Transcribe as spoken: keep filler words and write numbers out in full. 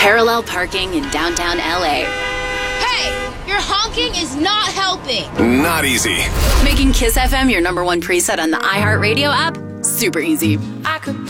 parallel parking in downtown L A. Hey, your honking is not helping. Not easy. Making Kiss F M your number one preset on the iHeartRadio app? Super easy. I could